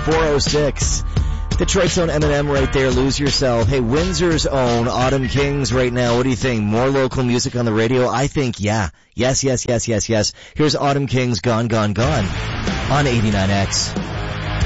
406. Detroit's own Eminem right there, Lose Yourself. Hey, Windsor's own Autumn Kings right now. What do you think? More local music on the radio? I think, yeah. Yes. Here's Autumn Kings, Gone, Gone, Gone on 89X.